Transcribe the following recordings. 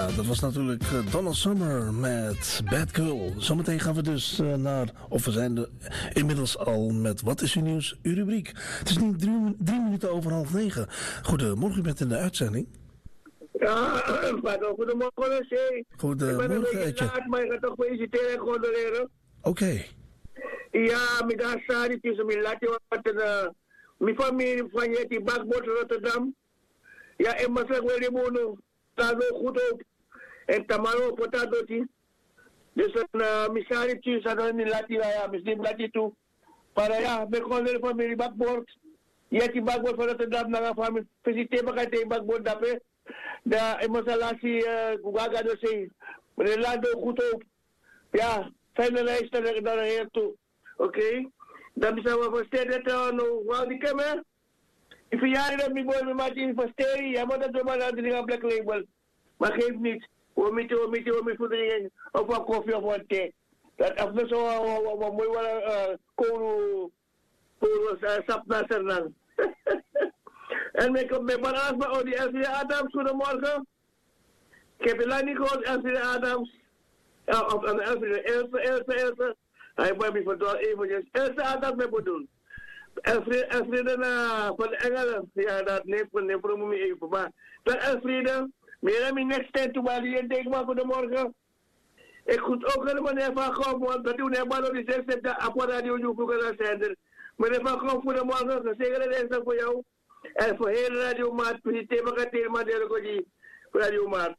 dat was natuurlijk Donna Summer met Bad Girl. Zometeen gaan we dus we zijn inmiddels al met Wat is uw nieuws, uw rubriek. Het is nu 3 minuten over 8:30. Goedemorgen, u bent in de uitzending. Ja, goedemorgen, Shay. Goedemorgen, ik ben een beetje laat, maar ik ga toch feliciteren en condoleren. Oké. Ja, met daar staat het is mijn laatje wat mijn familie van je die bakboord Rotterdam. Ja, en maar zeg wel die mono, staat wel goed op. En tamaro potato. Dus een missaritje staat er in Latie, ja, misschien Latie toe. Maar ja, met gewoon de familie bakboord. Je hebt die bakboord van Rotterdam naar een familie. Feliciteer me gaat die bakboord daarbij. Da emosalasi gugaga do say. Meneer Lando goed op. Ja, fijne reis naar hier toe. Oké. Dan bisa we versteden dat wou die kemer. Ik verjaardag dat mijn boy met in versteden. Ja, maar dat doen we naar de black label. Maar geef niet. We moeten voeding of wat koffie of wat thee. Dat af en zo wat mooi wat sap naser lang. En ik heb mijn balans bij die Elsie Adams, goedemorgen. Ik heb je niet gehoord, Elsie Adams. Of Elsie. Hij moet me verdwaald eventjes. Elsie Adams mee bedoelen. Elfriede van de Engelen. Ja, dat neemt me even. Maar dat Elfriede, meer dan mijn next tent toe, maar die denk maar goedemorgen. Ik goed ook helemaal niet van gewoon, want dat doen helemaal nog die 6 de apparaat die vroeger zender. Meneer Van Gogh, goedemorgen. Gezegende les voor jou. En voor heel Radio Maat, precies, maar gaat helemaal de Radio Maat.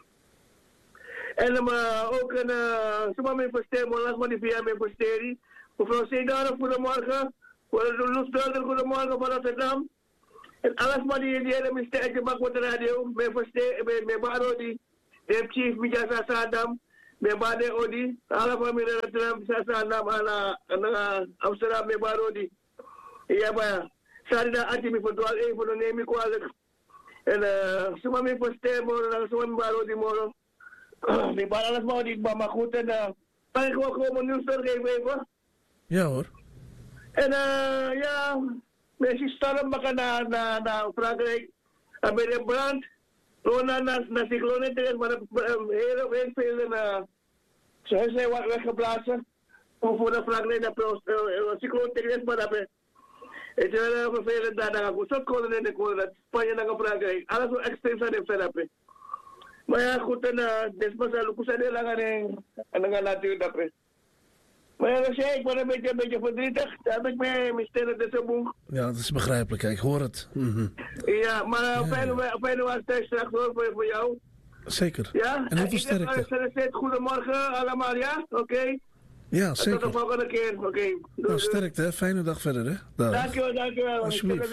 En ook zomaar mijn versteer, maar laat maar die via mijn versteer. Mevrouw Zeedaren, goedemorgen. Voor de Loesdorder, goedemorgen van Rotterdam. En alles maar die hele ministerie maakt met de radio. Mijn versteer, mijn Barodi, de chief Mijasa Sadam, mijn Bade Odi, alle familie Rotterdam, Sadam, aan Amsterdam, mijn Barodi. Ja, maar. Sarida ati mi verdwaal even, dan neem ik kwalijk. En zomaar mijn versteer morgen, dan zomaar mijn baro die morgen. Ik ben alles maar niet, maar goed. En kan ik gewoon mijn nieuws doorgeven even? Ja hoor. En ja, mensen storm maken naar Frankrijk. En bij de brand, gewoon naar cyclone terecht, maar heel veel ze zijn wat weggeblazen. Voor de Frankrijk, dat cyclone terecht, maar dat het is wel vervelend dat ik zo kon in de kolen dat Spanje naar Frankrijk. Alles zo extreem zijn heeft verder. Maar ja, goed, en despas al kusa de lang en dan laten dat. Maar ja, dat zei ik, maar een beetje verdrietig. Daar heb ik mijn stellen de boek. Ja, dat is begrijpelijk, ik hoor het. Ja, maar fijne was thuis straks hoor voor jou. Zeker. Ja, en heel veel sterkte. Goedemorgen allemaal, ja? Oké. Ja, zeker. Tot de volgende keer, oké. Nou, sterkte, hè? Fijne dag verder, hè? Dankjewel. Alsjeblieft.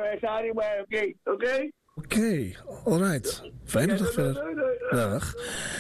Oké? Oké, alright. Fijne dag verder. Dag.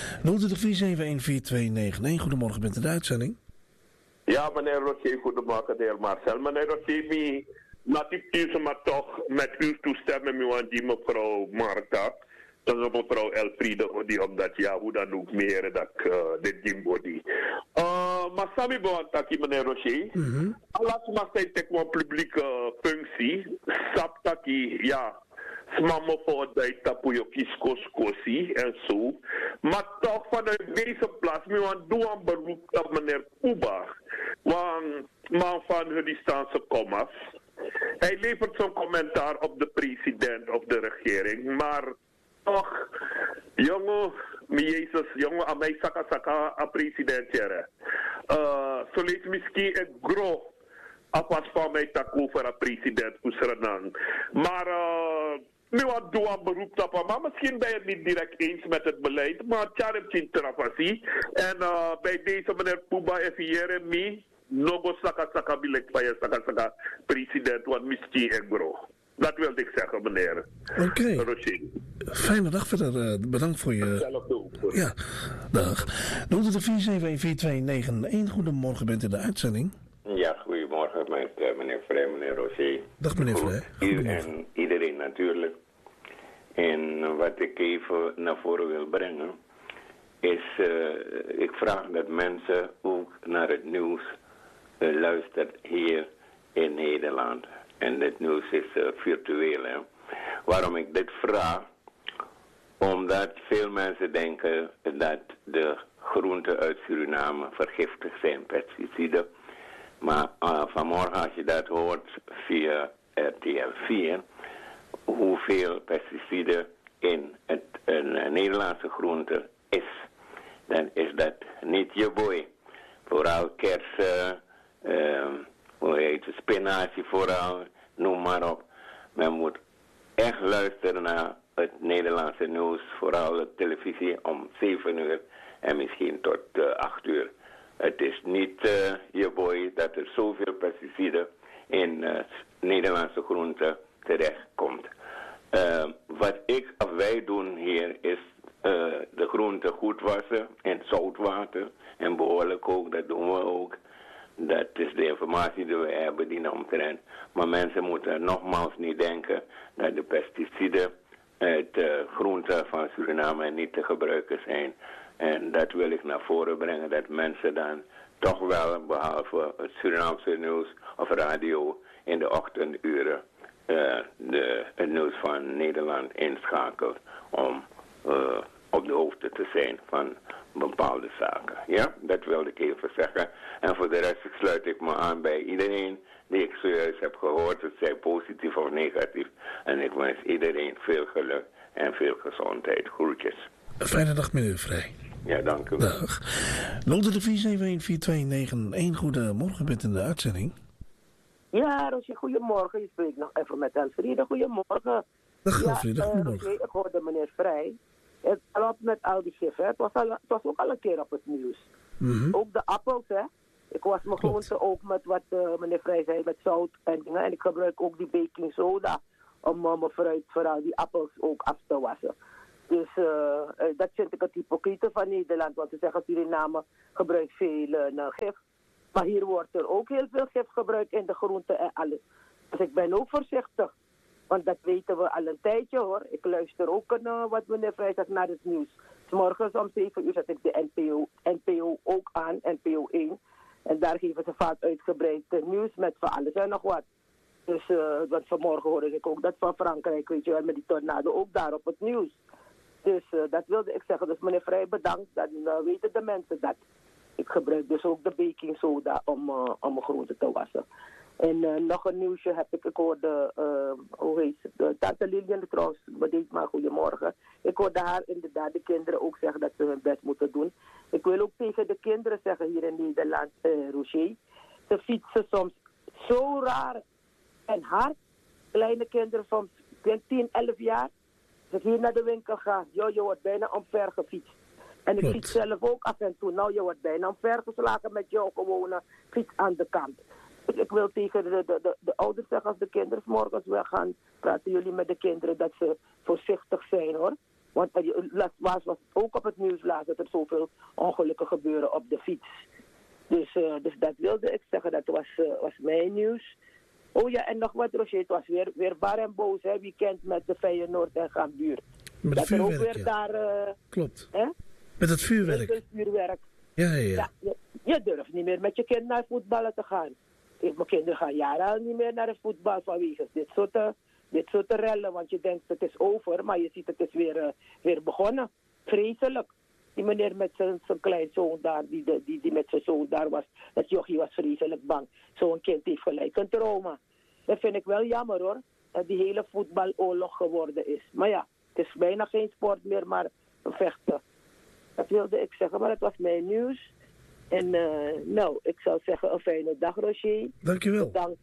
024714299. Goedemorgen, bent in de uitzending. Ja, meneer Rocher, goedemorgen, de heer Marcel. Meneer Rocher, natuurlijk maar toch met uw toestemming, want die mevrouw Marta. Dat is mevrouw Elfriede, die omdat ja, hoe dan ook meer dat dit Jimbo die. Maar Sami Boantaki, meneer Rocher. Alles mag zijn een publieke functie. Saptaki, ja. Smamo voor de tapuyo kiskoskosi en zo. Maar toch vanuit deze plaats, we doen een beroep op meneer Kuba. Want man van Hudistaanse komaf. Hij levert zo'n commentaar op de president of de regering, maar toch, jongen, Jezus, jongen, aan mij saka a president jere. Zo lees misschien een groot afwas van mij tak over een president Oesrenang. Maar nu wat doen een beroep op, maar misschien ben je het niet direct eens met het beleid, maar tjarem chin travasie. En bij deze meneer Puba even mi, nogo saka bilek van je saka president, want misschien een groot. Dat wilde ik zeggen, meneer. Oké. Fijne dag verder. Bedankt voor je... Ja, dag. 024714291. Goedemorgen, bent in de uitzending. Ja, goedemorgen met meneer Vrij, meneer Roger. Dag meneer Vrij. En iedereen natuurlijk. En wat ik even naar voren wil brengen, is ik vraag dat mensen ook naar het nieuws luisteren hier in Nederland. En het nieuws is virtueel. Hè. Waarom ik dit vraag? Omdat veel mensen denken dat de groenten uit Suriname vergiftigd zijn, pesticiden. Maar vanmorgen als je dat hoort via RTL 4, hoeveel pesticiden in een Nederlandse groente is, dan is dat niet je boy. Vooral kersen, spinazie vooral, noem maar op. Men moet echt luisteren naar het Nederlandse nieuws, vooral op televisie om 7 uur en misschien tot 8 uur. Het is niet je boy dat er zoveel pesticiden in Nederlandse groenten terechtkomt. Wat wij doen hier is de groenten goed wassen in zoutwater en behoorlijk ook, dat doen we ook. Dat is de informatie die we hebben die omtrent. Maar mensen moeten nogmaals niet denken dat de pesticiden uit groenten van Suriname niet te gebruiken zijn. En dat wil ik naar voren brengen, dat mensen dan toch wel, behalve het Surinaamse nieuws of radio, in de ochtenduren het nieuws van Nederland inschakelt om op de hoogte te zijn van bepaalde zaken. Ja, dat wilde ik even zeggen. En voor de rest sluit ik me aan bij iedereen die ik zojuist heb gehoord. Het zij positief of negatief. En ik wens iedereen veel geluk en veel gezondheid. Groetjes. Een fijne dag, meneer Vrij. Ja, dank u wel. Dag. 024714291. Goedemorgen, bent in de uitzending. Ja, Roosje, goedemorgen. Je spreekt nog even met Elfriede. Goedemorgen. Dag Elfriede, goedemorgen. Ik hoorde meneer Vrij. Het klopt met al die gif, hè. Het was ook al een keer op het nieuws. Mm-hmm. Ook de appels, hè. Ik was mijn groente ook met wat meneer Vrij zei, met zout en dingen. En ik gebruik ook die baking soda om mijn fruit, vooral die appels, ook af te wassen. Dus dat vind ik het hypocriete van Nederland. Want ze zeggen Suriname gebruikt veel gif. Maar hier wordt er ook heel veel gif gebruikt in de groenten en alles. Dus ik ben ook voorzichtig. Want dat weten we al een tijdje hoor. Ik luister ook wat meneer Vrij zegt naar het nieuws. 's Morgens om 7 uur zet ik de NPO ook aan, NPO 1. En daar geven ze vaak uitgebreid nieuws met van alles en nog wat. Dus want vanmorgen hoorde ik ook dat van Frankrijk, weet je wel, met die tornado ook daar op het nieuws. Dus dat wilde ik zeggen. Dus meneer Vrij, bedankt. Dan weten de mensen dat. Ik gebruik dus ook de baking soda om mijn groenten te wassen. En nog een nieuwsje heb ik hoorde, hoe heet het, tante Lilian trouwens, bedankt maar goedemorgen. Ik hoorde haar inderdaad de kinderen ook zeggen dat ze hun best moeten doen. Ik wil ook tegen de kinderen zeggen hier in Nederland, Roger, ze fietsen soms zo raar en hard. Kleine kinderen soms 10, 11 jaar. Als ik hier naar de winkel ga, je wordt bijna omver gefietst. En ik fiets zelf ook af en toe. Nou, je wordt bijna omvergeslagen met jouw gewone fiets aan de kant. Dus ik wil tegen de ouders zeggen, als de kinderen 's morgens weggaan, praten jullie met de kinderen dat ze voorzichtig zijn hoor. Want was ook op het nieuws laatst dat er zoveel ongelukken gebeuren op de fiets. Dus dat wilde ik zeggen, dat was mijn nieuws. Oh ja, en nog wat Roger, het was weer bar en boos, hè, weekend met de Feyenoord en Gambuurt. Met het vuurwerk, ook weer daar, klopt. Hè? Met het vuurwerk. Met het vuurwerk. Ja. Je durft niet meer met je kind naar voetballen te gaan. Mijn kinderen gaan jaren al niet meer naar het voetbal vanwege dit soort rellen. Want je denkt het is over, maar je ziet het is weer begonnen. Vreselijk. Die meneer met zijn kleinzoon daar, die met zijn zoon daar was, dat jochie was vreselijk bang. Zo'n kind heeft gelijk een trauma. Dat vind ik wel jammer hoor, dat die hele voetbaloorlog geworden is. Maar ja, het is bijna geen sport meer, maar een vechten. Dat wilde ik zeggen, maar het was mijn nieuws. En ik zou zeggen een fijne dag, Roger. Dankjewel. Bedankt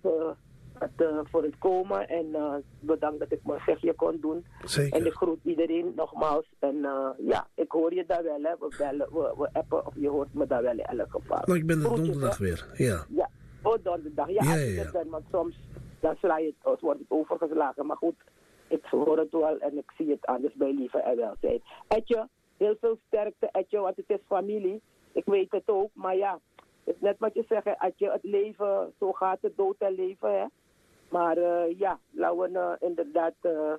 voor het komen en bedankt dat ik mijn zegje kon doen. Zeker. En ik groet iedereen nogmaals. En ik hoor je daar wel, hè. We appen of je hoort me daar wel in elk geval. Nou, ik ben er Groetjes, donderdag weer, ja. Ja, donderdag. Ja, als ik het ben, want soms dan wordt het overgeslagen. Maar goed, ik hoor het wel en ik zie het anders bij lieve en welzijn. Etje, heel veel sterkte, Etje, want het is familie. Ik weet het ook, maar ja, het is net wat je zegt, Etje, het leven, zo gaat het, dood en leven, hè. Maar laten we inderdaad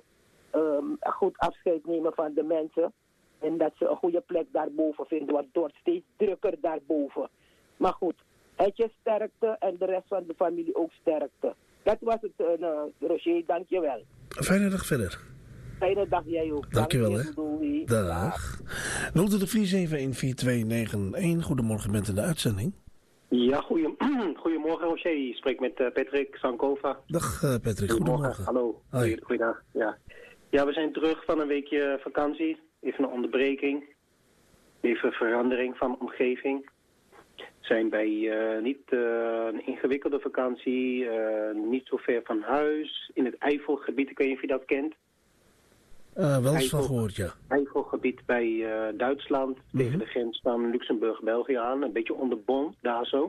goed afscheid nemen van de mensen. En dat ze een goede plek daarboven vinden, want het wordt steeds drukker daarboven. Maar goed, Etje sterkte en de rest van de familie ook sterkte. Dat was het, Roger, dankjewel. Fijne dag verder. Fijne dag jij ook. Dankjewel, hè. Doei. Dag. 024714291. Goedemorgen, bent in de uitzending. Ja, goedemorgen Roger. Je spreekt met Patrick Sankova. Dag Patrick, goedemorgen. Hallo. Hoi. Goeiedag. Ja, we zijn terug van een weekje vakantie. Even een onderbreking. Even verandering van omgeving. We zijn bij niet een ingewikkelde vakantie. Niet zo ver van huis. In het Eifelgebied, ik weet niet of je dat kent. Wel eens van gehoord, ja. Eifelgebied bij Duitsland. Tegen de grens van Luxemburg-België aan. Een beetje onder Bonn, daar zo.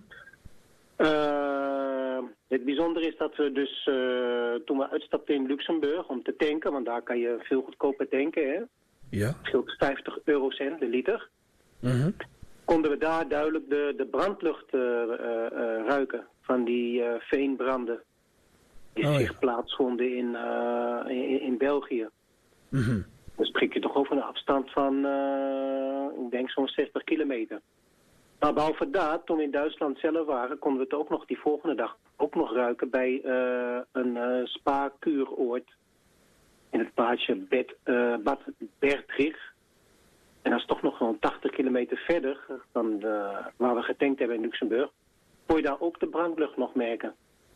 Het bijzondere is dat we dus toen we uitstapten in Luxemburg om te tanken, want daar kan je veel goedkoper tanken, hè? Ja. Het scheelt 50 eurocent de liter. Konden we daar duidelijk de brandlucht ruiken van die veenbranden die zich plaatsvonden in België. Dan spreek je toch over een afstand van, ik denk zo'n 60 kilometer. Maar behalve dat, toen we in Duitsland zelf waren, konden we het ook nog die volgende dag ook nog ruiken bij een spa-kuuroord in het plaatsje Bad Bertrich. En dat is toch nog gewoon 80 kilometer verder dan waar we getankt hebben in Luxemburg. Kon je daar ook de brandlucht nog merken.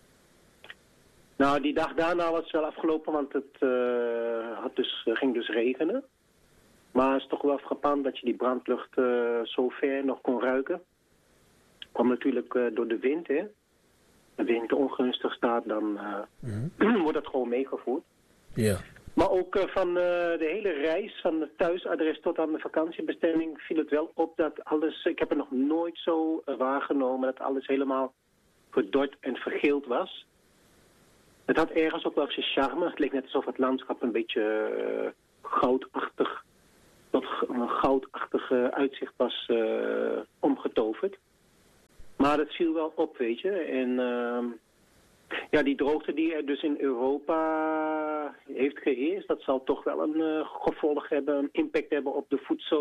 Nou, die dag daarna was het wel afgelopen, want het ging dus regenen. Maar het is toch wel frappant dat je die brandlucht zo ver nog kon ruiken. Kwam natuurlijk door de wind, hè. Als de wind ongunstig staat, dan wordt dat gewoon meegevoerd. Ja. Maar ook van de hele reis, van het thuisadres tot aan de vakantiebestemming, viel het wel op dat alles, ik heb het nog nooit zo waargenomen, dat alles helemaal verdord en vergeeld was. Het had ergens ook wel zijn charme. Het leek net alsof het landschap een beetje goudachtig, tot een goudachtig uitzicht was omgetoverd. Maar het viel wel op, weet je. En ja, die droogte die er dus in Europa heeft geheerst, dat zal toch wel een gevolg hebben, een impact hebben op de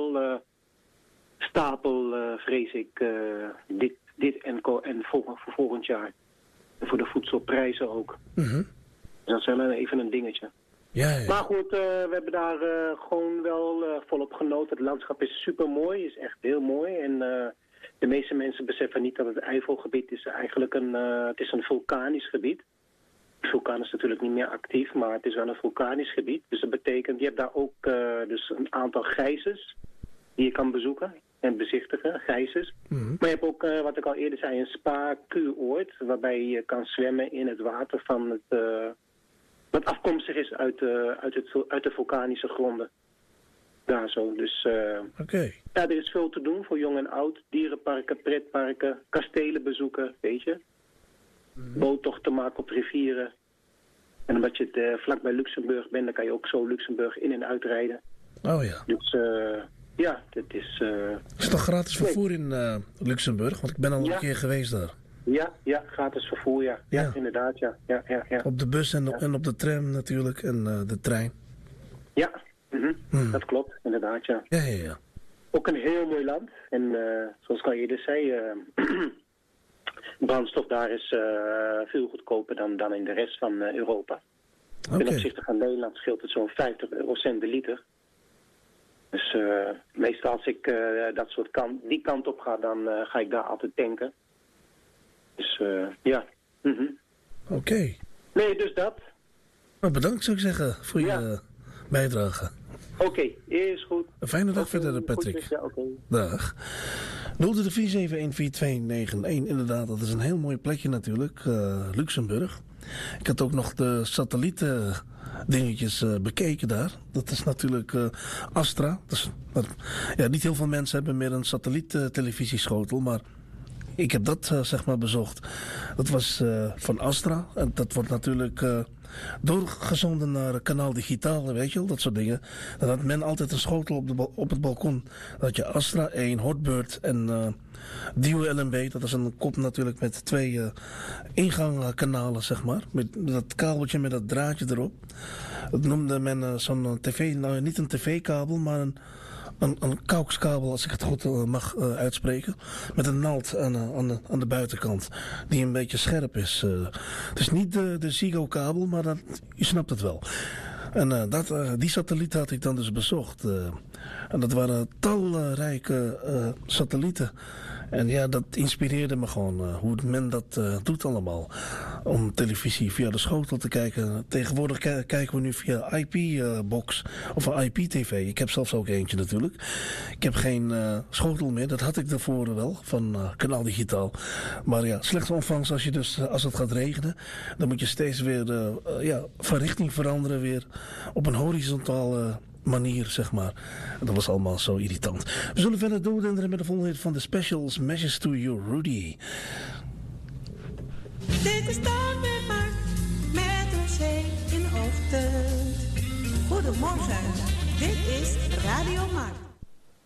voedselstapel, vrees ik, dit en voor volgend jaar. En voor de voedselprijzen ook. Dus dat is wel even een dingetje. Ja. Maar goed, we hebben daar gewoon wel volop genoten. Het landschap is super mooi, is echt heel mooi. En de meeste mensen beseffen niet dat het Eifelgebied is eigenlijk het is een vulkanisch gebied. De vulkaan is natuurlijk niet meer actief, maar het is wel een vulkanisch gebied. Dus dat betekent, je hebt daar ook dus een aantal geysers die je kan bezoeken en bezichtigen, geysers. Maar je hebt ook, wat ik al eerder zei, een spa-kuuroord, waarbij je kan zwemmen in het water van het, wat afkomstig is uit de vulkanische gronden. Daar zo, dus ja, er is veel te doen voor jong en oud. Dierenparken, pretparken, kastelen bezoeken, weet je. Boottochten maken op rivieren. En omdat je vlakbij Luxemburg bent, dan kan je ook zo Luxemburg in- en uitrijden. Oh ja. Dus ja, het is... Is toch gratis vervoer in Luxemburg? Want ik ben al een keer geweest daar. Ja, gratis vervoer, ja. Ja, inderdaad, ja. Op de bus en op de tram natuurlijk en de trein. Ja, dat klopt, inderdaad, ja. Ja. Ook een heel mooi land. En zoals ik al eerder zei, brandstof daar is veel goedkoper dan in de rest van Europa. Ten opzichte van Nederland scheelt het zo'n 50 eurocent de liter. Dus meestal als ik die kant op ga, dan ga ik daar altijd tanken. Dus ja. Oké. Nee, dus dat. Nou, bedankt zou ik zeggen voor je bijdrage. Oké, is goed. Een fijne dag verder, Patrick. Goed, ja, okay. Dag. 024714291. Inderdaad, dat is een heel mooi plekje natuurlijk. Luxemburg. Ik had ook nog de satellieten dingetjes bekeken daar. Dat is natuurlijk Astra. Ja, niet heel veel mensen hebben meer een satelliettelevisieschotel, maar ik heb dat zeg maar bezocht. Dat was van Astra. En dat wordt natuurlijk doorgezonden naar kanaal digitaal, weet je wel, dat soort dingen. Dan had men altijd een schotel op het balkon. Dan had je Astra 1, Hotbird en Duo LNB. Dat is een kop natuurlijk met 2 ingangkanalen, zeg maar. Met dat kabeltje met dat draadje erop. Dat noemde men zo'n tv, nou niet een tv-kabel, maar een coaxkabel, als ik het goed mag uitspreken. Met een naald aan de buitenkant. Die een beetje scherp is. Het is niet de Ziggo-kabel, maar je snapt het wel. En die satelliet had ik dan dus bezocht. En dat waren talrijke satellieten. En ja, dat inspireerde me gewoon hoe men dat doet allemaal. Om televisie via de schotel te kijken. Tegenwoordig kijken we nu via IP-box of een IP-tv. Ik heb zelfs ook eentje natuurlijk. Ik heb geen schotel meer. Dat had ik daarvoor wel, van Kanaal Digitaal. Maar ja, slechte ontvangst als het gaat regenen. Dan moet je steeds weer van richting veranderen weer. Op een horizontale manier, zeg maar. Dat was allemaal zo irritant. We zullen verder doordenderen met de volgende hit van de Specials. Messages to You, Rudy. Dit is dan weer Mark met Roger in de ochtend. Goedemorgen, dit is Radio Mark.